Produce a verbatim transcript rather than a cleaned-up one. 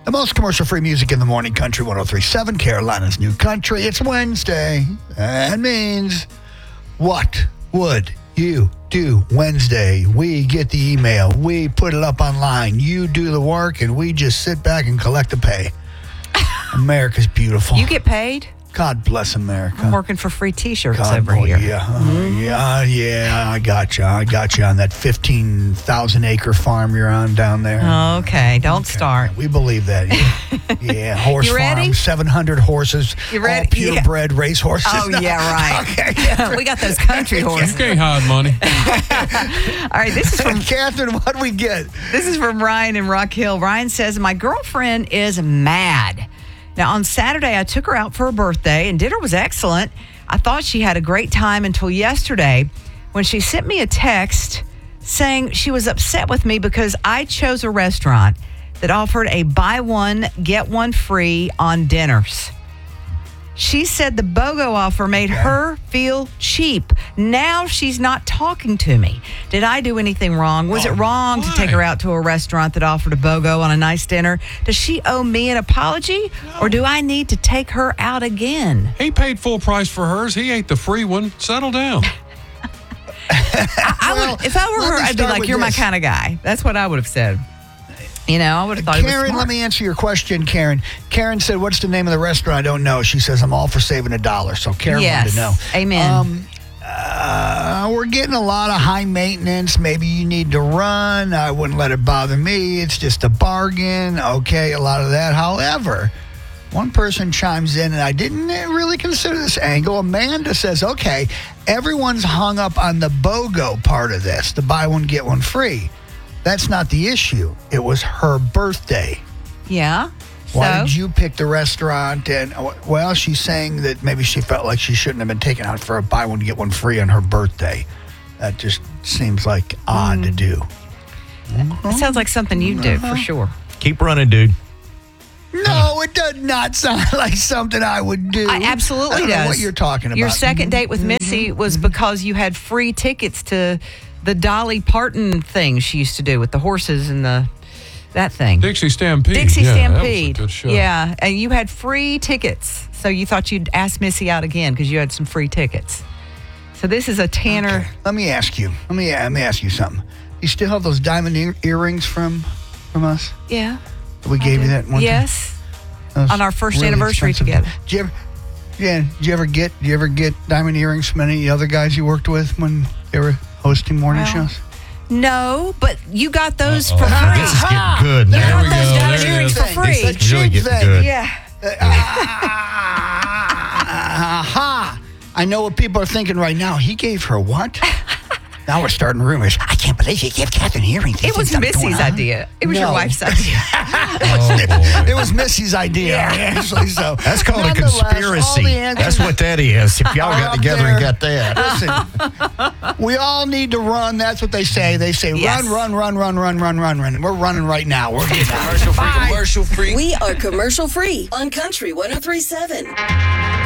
The most commercial-free music in the morning, Country one oh three point seven, Carolina's New Country. It's Wednesday. That means, what would you do Wednesday? We get the email. We put it up online. You do the work, and we just sit back and collect the pay. America's beautiful. You get paid? God bless America. I'm working for free T-shirts God, over boy, here. Yeah, mm-hmm. yeah, yeah. I got you. I got you on that fifteen thousand acre farm you're on down there. Okay, don't Okay. start. We believe that. Yeah, yeah. Horse You ready? farm, seven hundred horses, You ready? all purebred Yeah. race horses. Oh, yeah, right. Okay. We got those country horses. You can't hide money. All right, this is from Catherine, what do we get? This is from Ryan in Rock Hill. Ryan says, my girlfriend is mad. Now, on Saturday, I took her out for her birthday, and dinner was excellent. I thought she had a great time until yesterday when she sent me a text saying she was upset with me because I chose a restaurant that offered a buy one, get one free on dinners. She said the BOGO offer made her feel cheap. Now she's not talking to me. Did I do anything wrong? Was Oh, it wrong why? to take her out to a restaurant that offered a BOGO on a nice dinner? Does she owe me an apology? Or do I need to take her out again? He paid full price for hers. He ate the free one. Settle down. I, I Well, would, if I were let her, me I'd be start like, with you're my this. kind of guy. That's what I would have said. You know, I would have thought it was Karen, smart. let me answer your question, Karen. Karen said, what's the name of the restaurant? I don't know. She says, I'm all for saving a dollar. So Karen Yes. wanted to know. Amen. Um, uh, we're getting a lot of high maintenance. Maybe you need to run. I wouldn't let it bother me. It's just a bargain. Okay, a lot of that. However, one person chimes in, and I didn't really consider this angle. Amanda says, okay, everyone's hung up on the BOGO part of this, the buy one, get one free. That's not the issue. It was her birthday. Yeah. Why So? did you pick the restaurant? And, well, she's saying that maybe she felt like she shouldn't have been taken out for a buy one, get one free on her birthday. That just seems like odd Mm. to do. It sounds like something you do, Uh-huh. for sure. Keep running, dude. No, it does not sound like something I would do. I absolutely I don't know does. what you're talking about. Your second date with Missy was because you had free tickets to the Dolly Parton thing she used to do with the horses and the that thing. Dixie Stampede. Dixie yeah, Stampede. That was a good show. Yeah, and you had free tickets. So you thought you'd ask Missy out again because you had some free tickets. So this is a Tanner. Okay, let me ask you. Let me let me ask you something. You still have those diamond ear- earrings from from us? Yeah. We gave you that one time? Yes. Those On our first really anniversary expensive- together. Did you ever, yeah, did you ever get did you ever get diamond earrings from any of the other guys you worked with when they were hosting morning Well, shows? No, but you got those Uh-oh. for free. This is getting good You now. got we those go. diamond There it earrings is. for free. The It's really cheap getting thing. good. Yeah. Aha! I know what people are thinking right now. He gave her what? Now we're starting rumors. I can't believe you gave Catherine earrings. It was Missy's idea. It was your No. wife's idea. Oh, boy. It was Missy's idea, actually. So That's called a nonetheless, all conspiracy. the answers- That's what that is. If y'all Are got up together there. and got that. Listen, we all need to run. That's what they say. They say Yes. run, run, run, run, run, run, run, run. We're running right now. We're getting out. Commercial free, commercial free. We are commercial free on Country one oh three point seven.